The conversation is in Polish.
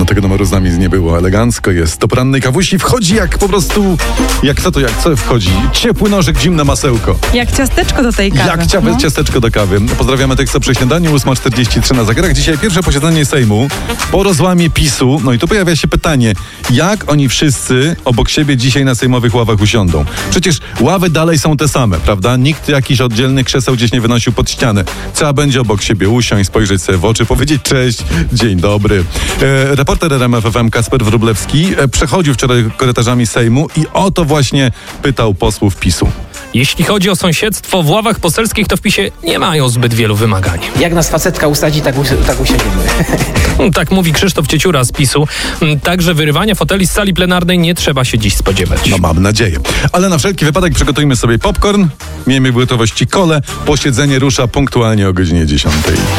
No tego numeru z nami nie było. Elegancko jest. Do porannej kawusi wchodzi jak po prostu... Jak co wchodzi? Ciepły nożyk, zimne masełko. Jak ciasteczko do tej kawy. Jak ciasteczko do kawy. Pozdrawiamy tych, co przy śniadaniu. 8:43 na zegarach. Dzisiaj pierwsze posiedzenie Sejmu po rozłamie PiS-u. No i tu pojawia się pytanie, jak oni wszyscy obok siebie dzisiaj na sejmowych ławach usiądą? Przecież ławy dalej są te same, prawda? Nikt jakichś oddzielnych krzeseł gdzieś nie wynosił pod ścianę. Trzeba będzie obok siebie usiąść, spojrzeć sobie w oczy, powiedzieć cześć, dzień dobry. Reporter RMF FM Kasper Wróblewski przechodził wczoraj korytarzami Sejmu i o to właśnie pytał posłów PiS-u. Jeśli chodzi o sąsiedztwo, w ławach poselskich to w PiS-ie nie mają zbyt wielu wymagań. Jak nas facetka usadzi, tak usiądziemy. Tak mówi Krzysztof Cieciura z PiS-u. Także wyrywania foteli z sali plenarnej nie trzeba się dziś spodziewać. No mam nadzieję. Ale na wszelki wypadek przygotujmy sobie popcorn, miejmy w gotowości kole. Posiedzenie rusza punktualnie o godzinie 10.